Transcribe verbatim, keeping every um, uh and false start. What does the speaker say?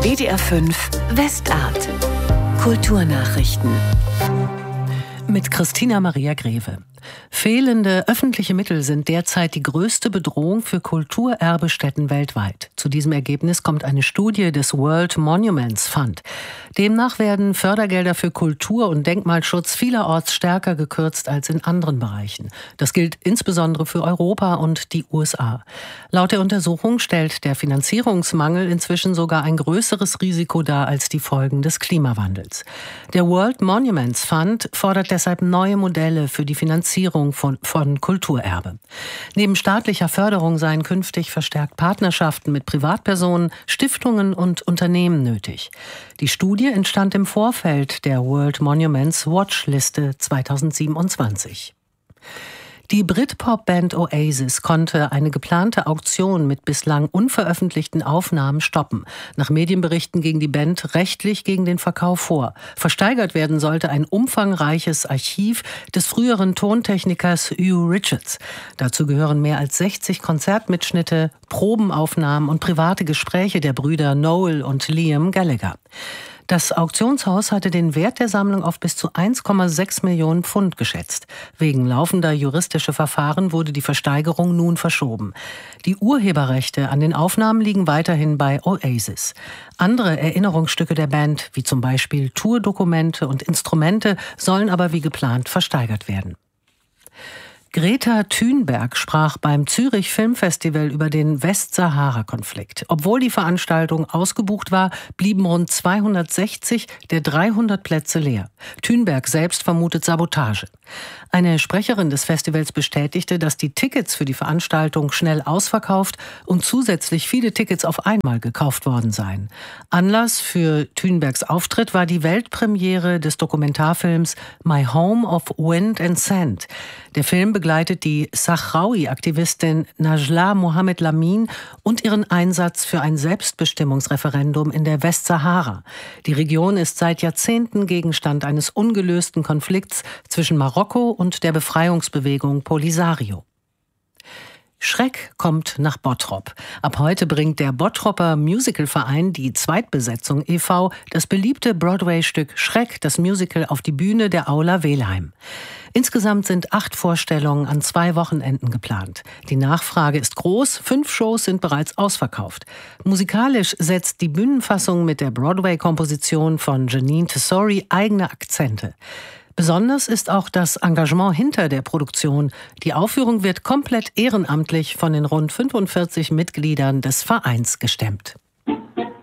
W D R fünf Westart. Kulturnachrichten. Mit Christina Maria Greve. Fehlende öffentliche Mittel sind derzeit die größte Bedrohung für Kulturerbestätten weltweit. Zu diesem Ergebnis kommt eine Studie des World Monuments Fund. Demnach werden Fördergelder für Kultur- und Denkmalschutz vielerorts stärker gekürzt als in anderen Bereichen. Das gilt insbesondere für Europa und die U S A. Laut der Untersuchung stellt der Finanzierungsmangel inzwischen sogar ein größeres Risiko dar als die Folgen des Klimawandels. Der World Monuments Fund fordert deshalb neue Modelle für die Finanzierung Von, von Kulturerbe. Neben staatlicher Förderung seien künftig verstärkt Partnerschaften mit Privatpersonen, Stiftungen und Unternehmen nötig. Die Studie entstand im Vorfeld der World Monuments Watch-Liste zweitausendsiebenundzwanzig. Die Britpop-Band Oasis konnte eine geplante Auktion mit bislang unveröffentlichten Aufnahmen stoppen. Nach Medienberichten ging die Band rechtlich gegen den Verkauf vor. Versteigert werden sollte ein umfangreiches Archiv des früheren Tontechnikers Hugh Richards. Dazu gehören mehr als sechzig Konzertmitschnitte, Probenaufnahmen und private Gespräche der Brüder Noel und Liam Gallagher. Das Auktionshaus hatte den Wert der Sammlung auf bis zu eins Komma sechs Millionen Pfund geschätzt. Wegen laufender juristischer Verfahren wurde die Versteigerung nun verschoben. Die Urheberrechte an den Aufnahmen liegen weiterhin bei Oasis. Andere Erinnerungsstücke der Band, wie zum Beispiel Tourdokumente und Instrumente, sollen aber wie geplant versteigert werden. Greta Thunberg sprach beim Zürich Filmfestival über den Westsahara-Konflikt. Obwohl die Veranstaltung ausgebucht war, blieben rund zweihundertsechzig der dreihundert Plätze leer. Thunberg selbst vermutet Sabotage. Eine Sprecherin des Festivals bestätigte, dass die Tickets für die Veranstaltung schnell ausverkauft und zusätzlich viele Tickets auf einmal gekauft worden seien. Anlass für Thunbergs Auftritt war die Weltpremiere des Dokumentarfilms My Home of Wind and Sand. Der Film begleitet die Sahrawi-Aktivistin Najla Mohamed Lamin und ihren Einsatz für ein Selbstbestimmungsreferendum in der Westsahara. Die Region ist seit Jahrzehnten Gegenstand eines ungelösten Konflikts zwischen Marokko und der Befreiungsbewegung Polisario. Schreck kommt nach Bottrop. Ab heute bringt der Bottropper Musicalverein Die Zweitbesetzung e V das beliebte Broadway-Stück Schreck, das Musical, auf die Bühne der Aula Welheim. Insgesamt sind acht Vorstellungen an zwei Wochenenden geplant. Die Nachfrage ist groß, fünf Shows sind bereits ausverkauft. Musikalisch setzt die Bühnenfassung mit der Broadway-Komposition von Janine Tesori eigene Akzente. Besonders ist auch das Engagement hinter der Produktion. Die Aufführung wird komplett ehrenamtlich von den rund fünfundvierzig Mitgliedern des Vereins gestemmt.